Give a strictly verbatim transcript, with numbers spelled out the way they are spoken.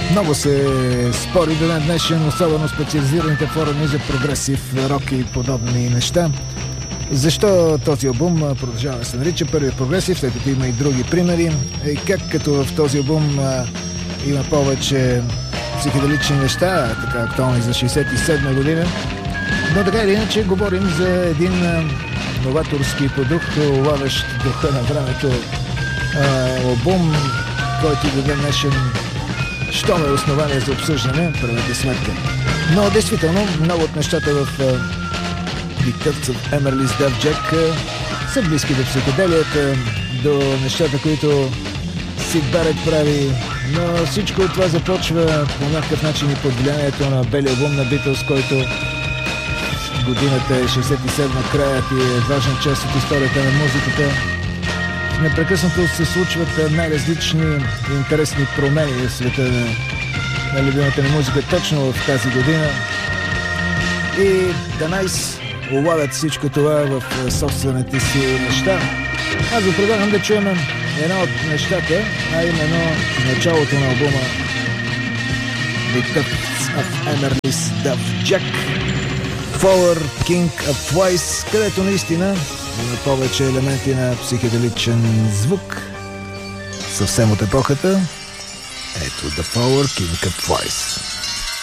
Много се спори до ден днешен, особено специализираните форуми за прогресив рок и подобни неща. Защо този албум продължава да се нарича първият прогресив, след като има и други примери? И как като в този албум а, има повече психоделични неща, така актуални за шейсет и седма година. Но така или иначе говорим за един а, новаторски продукт, улавящ духа на времето а, албум, който до ден днешен що е основание за обсъждане, правете сметка. Но действително много от нещата в The Cuts of Emerly's Deaf Jack са близки до психоделията, до нещата, които Сид Барет прави, но всичко от това започва по някакъв начин и под влиянието на белия албум на Beatles, който годината е шейсет и седма, краят и е важна част от историята на музиката. Непрекъснато се случват най-различни интересни промени в света на, на любимата ни музика точно в тази година. И The Nice улавят всичко това в собствените си неща. Аз ви предлагам да чуем едно от нещата, а именно началото на албума The Cuts of Emerly's Deaf Jack, Flower King of Twice, където наистина има повече елементи на психоделичен звук, съвсем от епохата. Ето The Flower King of Twice.